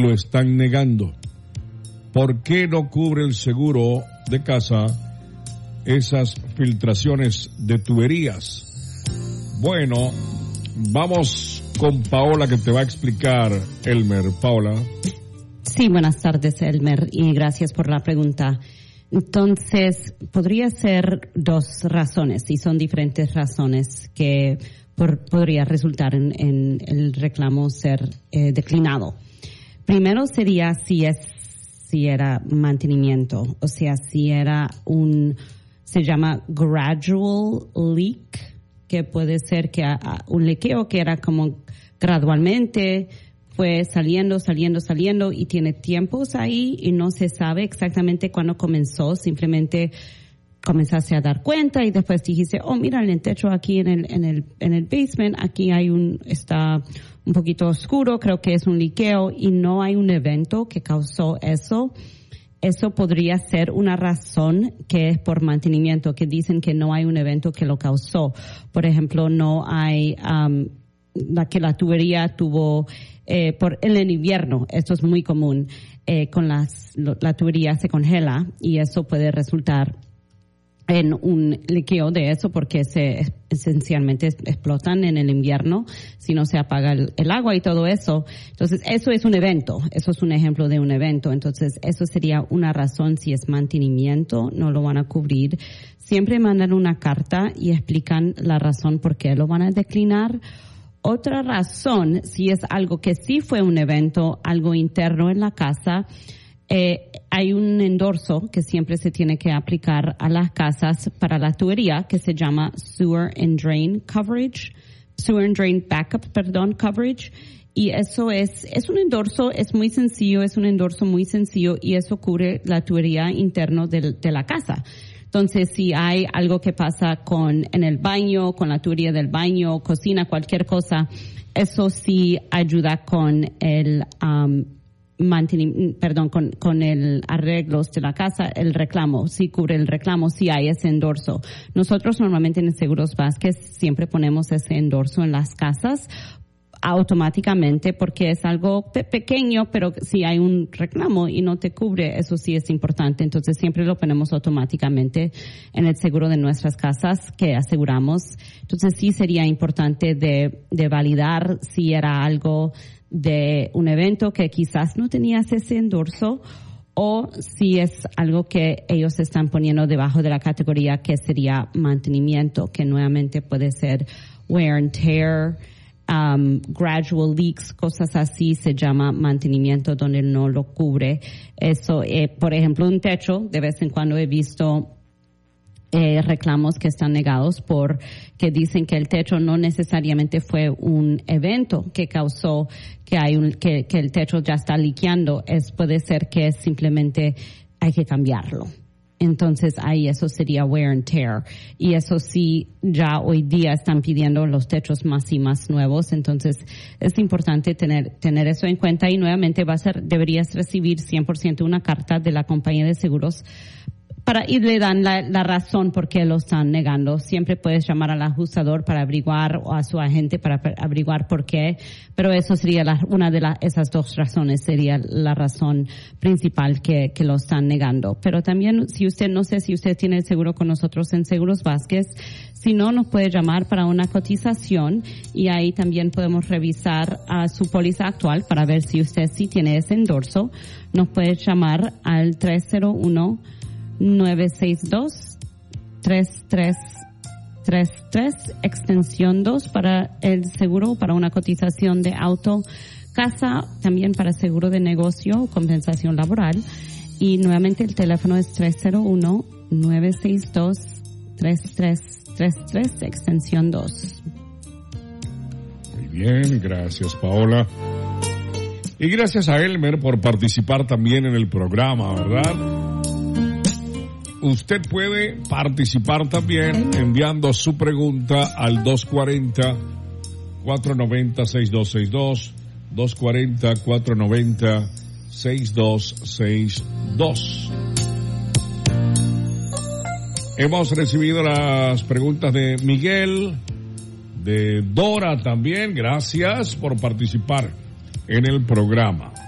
lo están negando. ¿Por qué no cubre el seguro de casa esas filtraciones de tuberías? Bueno, vamos con Paola que te va a explicar, Elmer. Paola. Sí, buenas tardes, Elmer, y gracias por la pregunta. Entonces, podría ser dos razones, y son diferentes razones que podría resultar en el reclamo ser declinado. Primero sería si era mantenimiento, o sea, si era se llama gradual leak, que puede ser que un liqueo que era como gradualmente fue saliendo y tiene tiempos ahí y no se sabe exactamente cuándo comenzó, simplemente comenzaste a dar cuenta y después dijiste, oh, mira, en el techo aquí en el basement, aquí está un poquito oscuro, creo que es un liqueo y no hay un evento que causó eso. Eso podría ser una razón que es por mantenimiento, que dicen que no hay un evento que lo causó. Por ejemplo, no hay que la tubería tuvo en el invierno, esto es muy común, la tubería se congela y eso puede resultar en un liqueo de eso porque esencialmente explotan en el invierno si no se apaga el agua y todo eso. Entonces, eso es un evento, eso es un ejemplo de un evento. Entonces, eso sería una razón. Si es mantenimiento, no lo van a cubrir. Siempre mandan una carta y explican la razón por qué lo van a declinar. Otra razón, si es algo que sí fue un evento, algo interno en la casa, hay un endorso que siempre se tiene que aplicar a las casas para la tubería que se llama Sewer and Drain Backup Coverage. Y eso es un endorso, es un endorso muy sencillo y eso cubre la tubería interna de la casa. Entonces, si hay algo que pasa en el baño, con la tubería del baño, cocina, cualquier cosa, eso sí ayuda con el con el arreglos de la casa, el reclamo, sí cubre el reclamo, sí hay ese endorso. Nosotros normalmente en Seguros Vázquez siempre ponemos ese endorso en las casas automáticamente porque es algo pequeño, pero si hay un reclamo y no te cubre, eso sí es importante. Entonces siempre lo ponemos automáticamente en el seguro de nuestras casas que aseguramos. Entonces sí sería importante de validar si era algo de un evento que quizás no tenías ese endorso o si es algo que ellos están poniendo debajo de la categoría que sería mantenimiento, que nuevamente puede ser wear and tear, gradual leaks, cosas así, se llama mantenimiento donde no lo cubre. Eso, por ejemplo, un techo, de vez en cuando he visto reclamos que están negados que dicen que el techo no necesariamente fue un evento que causó que el techo ya está liqueando. Puede ser que simplemente hay que cambiarlo. Entonces ahí eso sería wear and tear. Y eso sí, ya hoy día están pidiendo los techos más y más nuevos. Entonces es importante tener eso en cuenta y nuevamente deberías recibir 100% una carta de la compañía de seguros y le dan la razón por qué lo están negando. Siempre puedes llamar al ajustador para averiguar o a su agente para averiguar por qué, pero eso sería una de esas dos razones, sería la razón principal que lo están negando. Pero también no sé si usted tiene el seguro con nosotros en Seguros Vázquez, si no, nos puede llamar para una cotización y ahí también podemos revisar su póliza actual para ver si usted sí tiene ese endorso. Nos puede llamar al 301-962-3333, extensión 2 para el seguro, para una cotización de auto, casa, también para seguro de negocio, compensación laboral. Y nuevamente el teléfono es 301-962-3333, extensión 2. Muy bien, gracias Paola. Y gracias a Elmer por participar también en el programa, ¿verdad? Usted puede participar también enviando su pregunta al 240-490-6262, 240-490-6262. Hemos recibido las preguntas de Miguel, de Dora también. Gracias por participar en el programa.